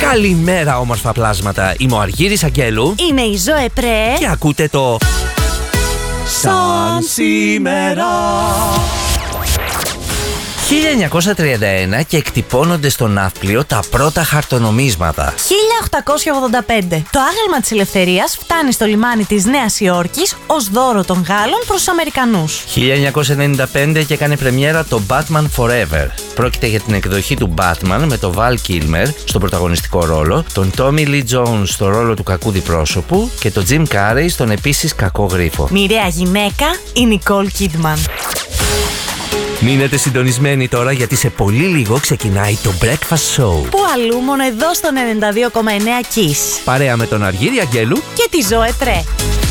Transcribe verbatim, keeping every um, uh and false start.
Καλημέρα όμορφα πλάσματα. Είμαι ο Αργύρης Αγγέλου. Είμαι η Ζωέ Πρέ. Και ακούτε το Σαν σήμερα. χίλια εννιακόσια τριάντα ένα και εκτυπώνονται στο ναύπλιο τα πρώτα χαρτονομίσματα. χίλια οκτακόσια ογδόντα πέντε. Το άγαλμα της ελευθερίας φτάνει στο λιμάνι της Νέας Υόρκης ως δώρο των Γάλλων προς τους Αμερικανούς. χίλια εννιακόσια ενενήντα πέντε και έκανε πρεμιέρα το Batman Forever. Πρόκειται για την εκδοχή του Batman με τον Val Kilmer στον πρωταγωνιστικό ρόλο, τον Tommy Lee Jones στο ρόλο του κακού διπρόσωπου και τον Jim Carrey στον επίσης κακό γρίφο. Μοιραία γυναίκα, η Nicole Kidman. Μείνετε συντονισμένοι τώρα, γιατί σε πολύ λίγο ξεκινάει το Breakfast Show. Πού αλλού, μόνο εδώ στον ενενήντα δύο κόμμα εννέα Kiss. Παρέα με τον Αργύρη Αγγέλου Και τη Ζωέ Πρέ.